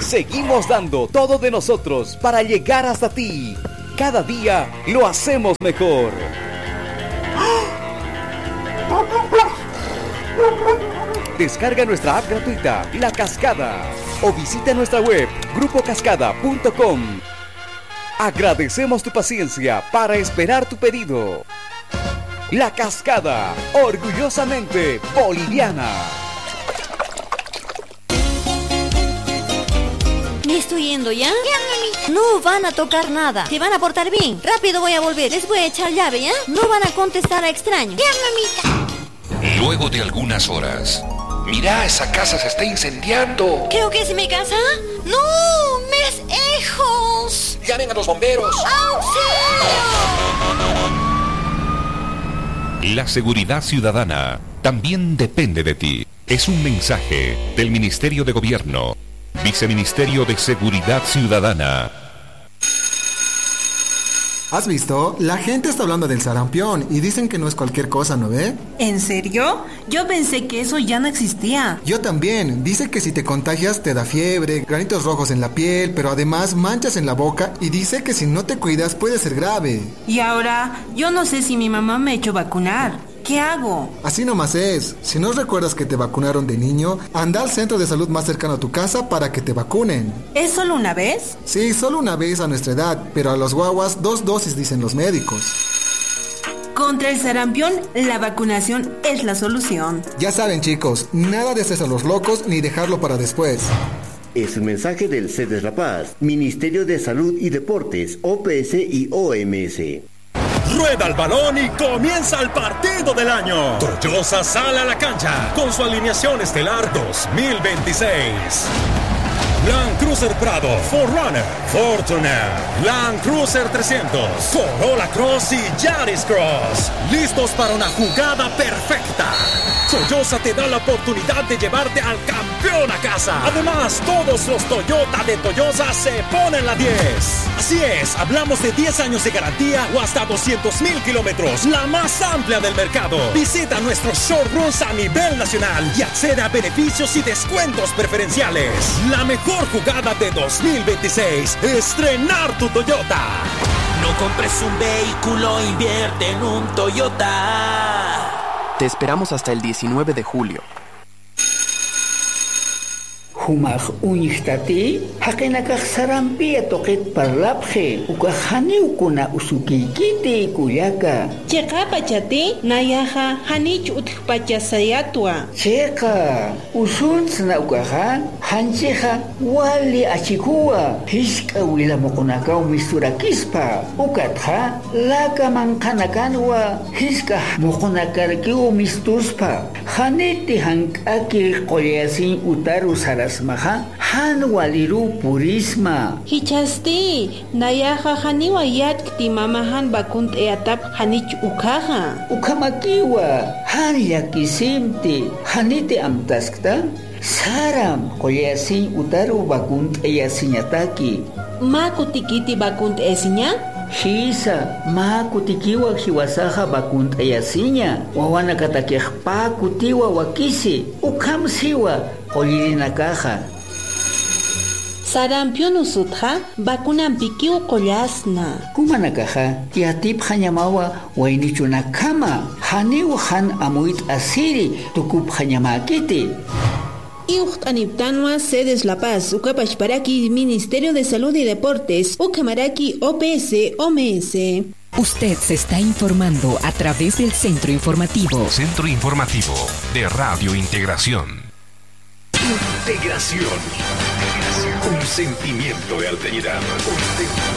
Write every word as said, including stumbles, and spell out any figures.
seguimos dando todo de nosotros para llegar hasta ti. Cada día lo hacemos mejor. Descarga nuestra app gratuita, La Cascada, o visita nuestra web, grupo cascada punto com. Agradecemos tu paciencia para esperar tu pedido. La Cascada, orgullosamente boliviana. Me estoy yendo, ¿ya? Ya, mamita. No van a tocar nada. Se van a portar bien. Rápido voy a volver. Les voy a echar llave, ¿ya? No van a contestar a extraños. Ya, mamita. Luego de algunas horas. Mira, esa casa se está incendiando. Creo que es mi casa. ¡No! ¡Mis hijos! Llamen a los bomberos. ¡Auxilio! La seguridad ciudadana también depende de ti. Es un mensaje del Ministerio de Gobierno, Viceministerio de Seguridad Ciudadana. ¿Has visto? La gente está hablando del sarampión y dicen que no es cualquier cosa, ¿no ve? ¿En serio? Yo pensé que eso ya no existía. Yo también. Dice que si te contagias te da fiebre, granitos rojos en la piel, pero además manchas en la boca, y dice que si no te cuidas puede ser grave. Y ahora, yo no sé si mi mamá me ha hecho vacunar. ¿Qué hago? Así nomás es. Si no recuerdas que te vacunaron de niño, anda al centro de salud más cercano a tu casa para que te vacunen. ¿Es solo una vez? Sí, solo una vez a nuestra edad, pero a los guaguas dos dosis, dicen los médicos. Contra el sarampión, la vacunación es la solución. Ya saben, chicos, nada de hacerse a los locos ni dejarlo para después. Es un mensaje del C E D E S La Paz, Ministerio de Salud y Deportes, O P S y O M S. Rueda el balón y comienza el partido del año. Toyosa sale a la cancha con su alineación estelar dos mil veintiséis. Land Cruiser Prado, cuatro runner, Fortuner, Land Cruiser trescientos, Corolla Cross y Yaris Cross. Listos para una jugada perfecta. Toyosa te da la oportunidad de llevarte al campeón a casa. Además, todos los Toyota de Toyosa se ponen la diez. Así es, hablamos de diez años de garantía o hasta doscientos mil kilómetros, la más amplia del mercado. Visita nuestros showrooms a nivel nacional y accede a beneficios y descuentos preferenciales. La mejor jugada de dos mil veintiséis, estrenar tu Toyota. No compres un vehículo, invierte en un Toyota. Te esperamos hasta el diecinueve de julio. Humaj uñihtati, hakenakak sarampia toket parlapje, ukahani ukuna usukikiti kuyaka. Cheka pachati, nayaha hanich utpachasayatwa. Cheka, usunsna ukahan, hancheja wali achikua, hiska wila mokonakau misturakispa, ukatha, laka mankanakanwa, hiska mokonakarkiu mistuspa, haniti hankaki koyasin utaru saras maha han waliru purisma hichasti nayaha haniwa yatkti mamahan bakunt eatap hanich ukaha ukamakiwa han yakisimti hanite amtaskta saram koyasin utaru bakunt eyasinyataki makutikiti bakunt esinya Hisa, ma kutikiwa hiwasaha bakunt ayasinya, wawana katakihpa kutiwa wakisi, ukamsiwa, oyirina kaha. Sarampion usutha, bakunan pikiu kolasna. Kumana kaha, tiatip hanyamawa, wainichuna kama, haniu han amuit asiri, tukup hanyamakiti. Iuht aniptanwa C E D E S La Paz, Ucapachparaki, Ministerio de Salud y Deportes, Ucamaraki, O P S, O M S. Usted se está informando a través del Centro Informativo. Centro Informativo de Radio Integración. Integración. Un sentimiento de alteridad. Un sentimiento.